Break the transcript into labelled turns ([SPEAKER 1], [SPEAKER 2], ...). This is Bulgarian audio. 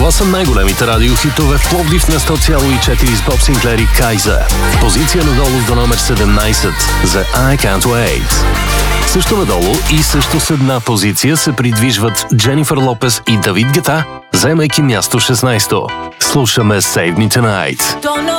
[SPEAKER 1] Това са най-големите радиохитове в Пловдив на 100,4 с Боб Синклер и Кайза. Позиция надолу до номер 17 за I Can't Wait. Също надолу и също с една позиция се придвижват Дженифър Лопес и Давид Гета, заемайки място 16. Слушаме Save Me Tonight.